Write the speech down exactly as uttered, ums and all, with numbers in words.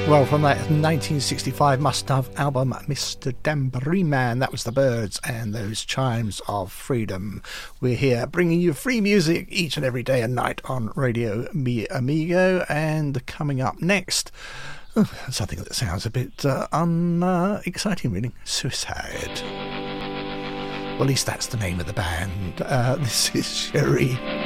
Well, from that nineteen sixty-five must-have album, Mister Tambourine Man, that was the Byrds and those Chimes of Freedom. We're here bringing you free music each and every day and night on Radio Mi Amigo, and coming up next, oh, something that sounds a bit uh, unexciting, uh, really. Suicide. Well, at least that's the name of the band. Uh, this is Cherie.